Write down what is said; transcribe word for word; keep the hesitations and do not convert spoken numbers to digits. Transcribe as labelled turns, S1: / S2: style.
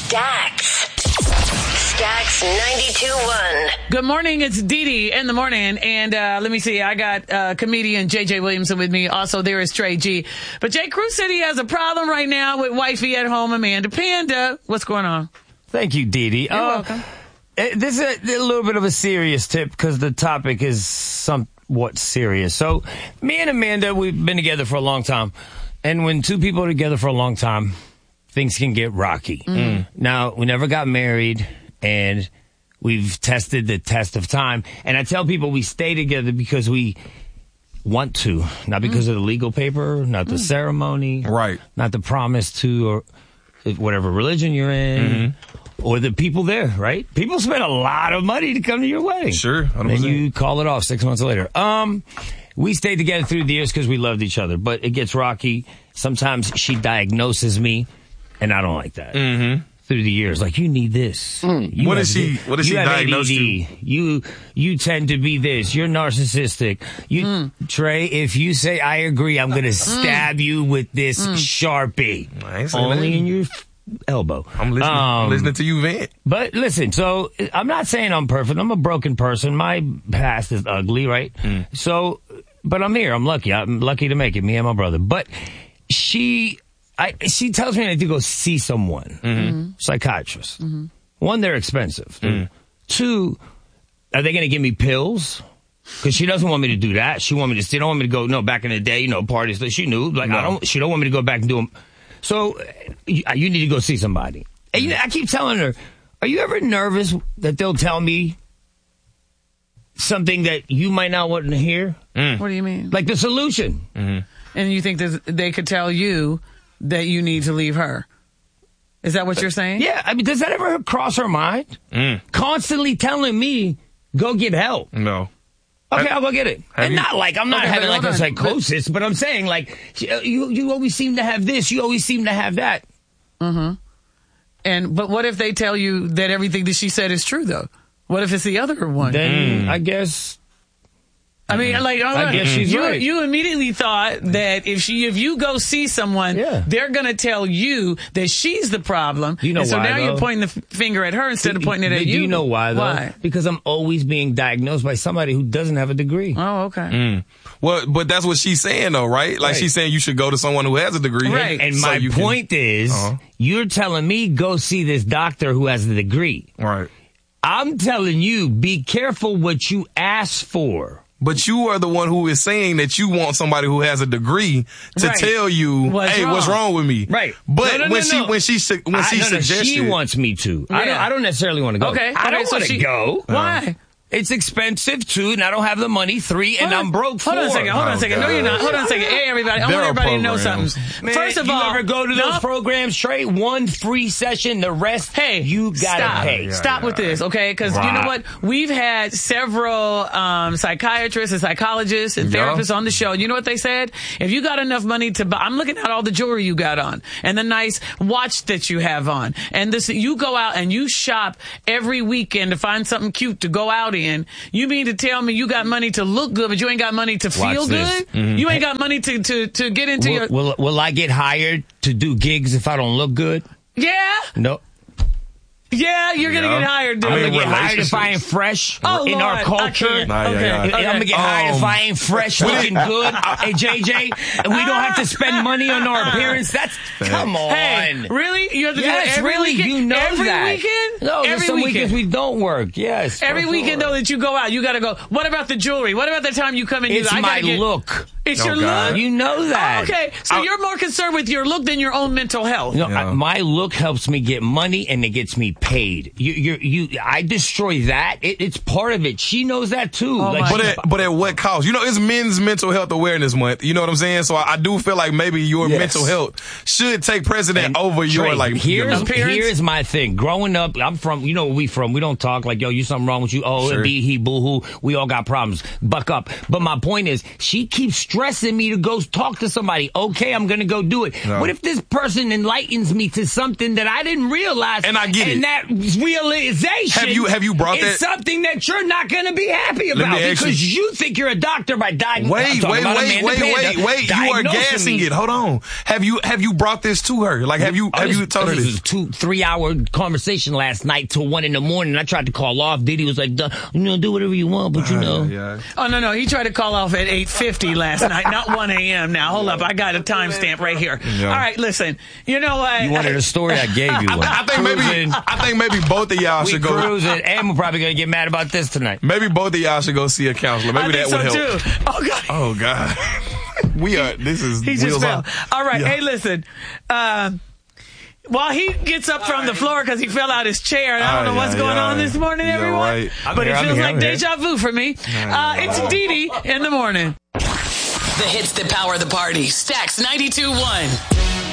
S1: Stax. Stax ninety-two point one.
S2: Good morning. It's Dee Dee in the morning. And uh, let me see. I got uh, comedian J J Williamson with me. Also, there is Trey G. But J. Crew said he has a problem right now with wifey at home, Amanda Panda. What's going on?
S3: Thank you, Dee Dee.
S2: You're
S3: uh,
S2: welcome.
S3: This is a, a little bit of a serious tip because the topic is somewhat serious. So, me and Amanda, we've been together for a long time. And when two people are together for a long time, things can get rocky. Mm. Now, we never got married, and we've tested the test of time. And I tell people we stay together because we want to, not because mm. of the legal paper, not the mm. ceremony,
S4: right?
S3: Not the promise to, or whatever religion you're in. Mm-hmm. Or the people there, right? People spend a lot of money to come to your wedding.
S4: Sure.
S3: And then you call it off six months later. Um, we stayed together through the years because we loved each other, but it gets rocky. Sometimes she diagnoses me, and I don't like that. Mm-hmm. Through the years, like, you need this.
S4: Mm.
S3: You
S4: what is she?
S3: This.
S4: What is she diagnosed to?
S3: You you tend to be this. You're narcissistic. You mm. Trey, if you say I agree, I'm gonna stab mm. you with this mm. Sharpie. Only in your elbow.
S4: I'm listening, um, I'm listening to you vent.
S3: But listen, so I'm not saying I'm perfect. I'm a broken person. My past is ugly, right? Mm. So, but I'm here. I'm lucky. I'm lucky to make it, me and my brother. But she, I, she tells me I need to go see someone, mm-hmm. psychiatrist. Mm-hmm. One, they're expensive. Mm. Two, are they going to give me pills? Because she doesn't want me to do that. She want me to. She don't want me to go. No, back in the day, you know, parties that she knew. Like no. I don't. She don't want me to go back and do them. So, you, you need to go see somebody. And you know, I keep telling her, are you ever nervous that they'll tell me something that you might not want to hear?
S2: Mm. What do you mean?
S3: Like the solution.
S2: Mm-hmm. And you think that they could tell you that you need to leave her? Is that what you're saying?
S3: Yeah. I mean, does that ever cross her mind? Mm. Constantly telling me, go get help.
S4: No.
S3: Okay, I'll go get it. And
S4: you,
S3: not like, I'm not
S2: okay,
S3: having like
S2: on.
S3: a psychosis, but I'm saying like, you you always seem to have this, you always seem to have that.
S2: Mm-hmm. And, but what if they tell you that everything that she said is true though? What if it's the other one?
S3: Then mm. I guess...
S2: I mean, like,
S3: I guess she's
S2: you,
S3: right.
S2: You immediately thought that if she, if you go see someone, yeah. they're going to tell you that she's the problem.
S3: You know
S2: and so
S3: why,
S2: now
S3: though?
S2: you're pointing the f- finger at her instead of pointing it at
S3: do
S2: you.
S3: Do you know why, though?
S2: Why?
S3: Because I'm always being diagnosed by somebody who doesn't have a degree.
S2: Oh, okay.
S4: Mm. Well, but that's what she's saying, though, right? Like, right. she's saying you should go to someone who has a degree.
S2: Right.
S3: And
S4: so
S3: my point
S4: can,
S3: is, uh-huh. you're telling me go see this doctor who has a degree.
S4: Right.
S3: I'm telling you, be careful what you ask for.
S4: But you are the one who is saying that you want somebody who has a degree to right. tell you,
S2: what's
S4: "Hey,
S2: wrong?
S4: what's wrong with me?"
S3: Right.
S4: But
S3: no, no, no,
S4: when
S3: no.
S4: she when she when
S3: I,
S4: she
S3: no, no,
S4: suggested,
S3: she wants me to.
S2: Yeah.
S3: I don't. I don't necessarily want to go.
S2: Okay.
S3: I
S2: okay,
S3: don't
S2: so
S3: want to
S2: she,
S3: go.
S2: Why?
S3: It's expensive, two, and I don't have the money, three, and
S2: hold
S3: I'm broke, four.
S2: Hold on a second, hold on a second.
S4: Oh,
S2: no, you're not. Hold on a second. Hey, everybody. I
S4: there
S2: want everybody to know
S4: programs.
S2: something.
S3: Man,
S2: First of
S3: you
S2: all.
S3: ever go to those
S2: no,
S3: programs, Trey? One free session, the rest,
S2: hey,
S3: you gotta
S2: stop.
S3: pay.
S4: Yeah,
S2: stop
S4: yeah,
S2: with this, okay? Because
S3: right.
S2: you know what? We've had several um, psychiatrists and psychologists and
S4: yeah.
S2: therapists on the show. You know what they said? If you got enough money to buy, I'm looking at all the jewelry you got on and the nice watch that you have on. And this, you go out and you shop every weekend to find something cute to go out in. You mean to tell me you got money to look good, but you ain't got money to feel
S3: Watch
S2: good?
S3: Mm-hmm.
S2: You ain't got money to, to, to get into
S3: will,
S2: your...
S3: Will, will I get hired to do gigs if I don't look good?
S2: Yeah.
S3: No.
S2: Yeah, you're going to
S4: Yeah.
S2: get hired, dude.
S3: I'm going to get hired
S4: relationships.
S3: if I ain't fresh
S2: Oh,
S3: in
S2: Lord,
S3: our
S2: I
S3: culture.
S2: can't.
S4: Nah, yeah,
S2: okay.
S4: yeah.
S2: okay.
S3: I'm going to get hired
S4: Um,
S3: if I ain't fresh, looking good. Hey, J J, and we don't have to spend money on our appearance. That's, come on.
S2: Hey, really? You have to
S3: Yes,
S2: do that every
S3: really,
S2: weekend?
S3: you know
S2: every
S3: that.
S2: weekend?
S3: No,
S2: every
S3: there's some
S2: weekend.
S3: weekends we don't work. Yes.
S2: Every
S3: for
S2: weekend,
S3: sure.
S2: though, that you go out, you got to go, what about the jewelry? What about the time you come in?
S3: It's
S2: you, I
S3: my
S2: gotta get,
S3: look.
S2: It's
S4: Oh,
S2: your
S4: God.
S2: look?
S3: You know that.
S2: Oh, okay, so
S4: I-
S2: you're more concerned with your look than your own mental health.
S3: You know,
S4: Yeah.
S3: I, my look helps me get money and it gets me paid. You, you, you. I destroy that. It, it's part of it. She knows that too.
S2: Oh,
S3: Like,
S2: my
S4: But at, but at what cost? You know, it's Men's Mental Health Awareness Month. You know what I'm saying? So I, I do feel like maybe your
S3: Yes.
S4: mental health should take precedent
S3: And
S4: over your
S3: Trey,
S4: like.
S3: Here's
S4: your
S2: appearance.
S3: here's my thing. Growing up, I'm from. You know where we from. We don't talk like yo. You something wrong with you? Oh,
S4: Sure.
S3: be he boo hoo. We all got problems. Buck up. But my point is, she keeps stressing me to go talk to somebody. Okay, I'm gonna go do it.
S4: No.
S3: What if this person enlightens me to something that I didn't realize?
S4: And I get
S3: and
S4: it.
S3: that realization
S4: Have you- have you brought
S3: is
S4: that-
S3: something that you're not going to be happy
S4: Let
S3: about
S4: me ask
S3: because
S4: you-
S3: you think you're a doctor by diagnosing.
S4: Wait, wait, wait, wait, wait, wait. You are gassing it. Hold on. Have you have you brought this to her? Like, have you
S3: Oh,
S4: have
S3: this-
S4: you told her
S3: this
S4: this?
S3: was a two, three hour conversation last night till one in the morning. I tried to call off. Diddy was like, "Duh, you know, do whatever you want, but you know.
S4: Yeah.
S2: Oh, no, no. He tried to call off at eight fifty last night, not one a.m. Now, hold up. I got a timestamp right here.
S4: Yeah.
S2: All right, listen. You know what?
S3: You wanted a story, I gave you one.
S4: I think maybe
S3: Cruising.
S4: I think maybe both of y'all
S3: We
S4: should go.
S3: cruising, and we're probably going to get mad about this tonight.
S4: Maybe both of y'all should go see a counselor. Maybe
S2: I think
S4: that would
S2: so,
S4: help.
S2: too. Oh, God.
S4: Oh God. We are. This is.
S2: He just
S4: wheels
S2: fell.
S4: on-
S2: All right.
S4: Yeah.
S2: Hey, listen. Uh, while he gets up from the floor because he fell out his chair, and I don't know
S4: Aye,
S2: what's
S4: aye,
S2: going
S4: aye.
S2: on this morning,
S4: Yeah,
S2: everyone.
S4: right.
S3: I'm
S2: But
S3: here,
S2: it
S3: I'm
S2: feels
S3: here,
S2: like
S3: I'm here.
S2: deja vu for me. Uh, it's Dee Dee in the morning.
S1: The hits that power the party. Stacks ninety-two point one.